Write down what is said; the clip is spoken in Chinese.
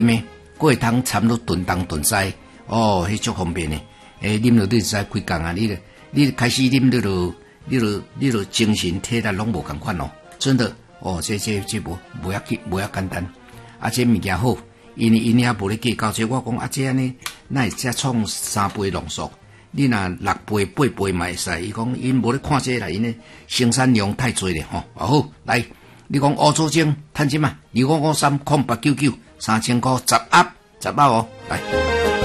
咩？过会通掺入炖东炖西，哦，迄足方便的。啉落你就知开工啊！你开始啉你就精神体力拢无共款哦，真的哦，这无要简单，啊，这物件好，因也无咧计较，这我讲啊，这安尼，那会才创3杯浓缩，你若6杯8杯嘛会使，伊讲因无咧看这啦，因咧生产量太多咧吼，啊好，来，你讲乌祖精趁钱嘛，255308993000块10盒哦，来。